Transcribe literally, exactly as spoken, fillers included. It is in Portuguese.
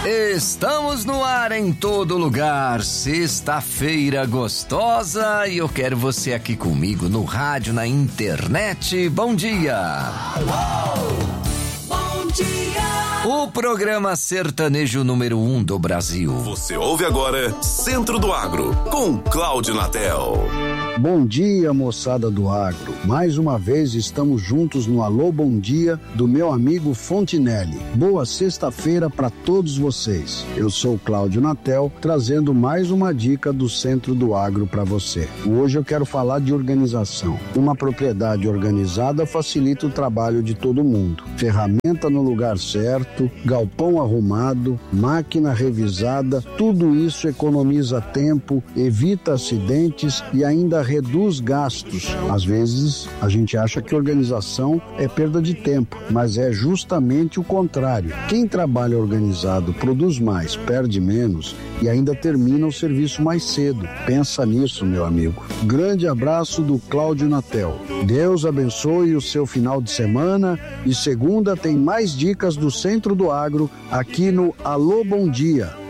Estamos no ar em todo lugar, sexta-feira gostosa, e eu quero você aqui comigo no rádio, na internet. Bom dia! Bom dia! O programa sertanejo número um do Brasil. Você ouve agora Centro do Agro, com Cláudio Natel. Bom dia, moçada do agro. Mais uma vez estamos juntos no Alô Bom Dia do meu amigo Fontinelli. Boa sexta-feira para todos vocês. Eu sou Cláudio Natel, trazendo mais uma dica do Centro do Agro para você. Hoje eu quero falar de organização. Uma propriedade organizada facilita o trabalho de todo mundo. Ferramenta no lugar certo, galpão arrumado, máquina revisada, tudo isso economiza tempo, evita acidentes e ainda reduz gastos. Às vezes a gente acha que organização é perda de tempo, mas é justamente o contrário. Quem trabalha organizado produz mais, perde menos e ainda termina o serviço mais cedo. Pensa nisso, meu amigo. Grande abraço do Cláudio Natel. Deus abençoe o seu final de semana e segunda tem mais dicas do Centro do Agro aqui no Alô Bom Dia.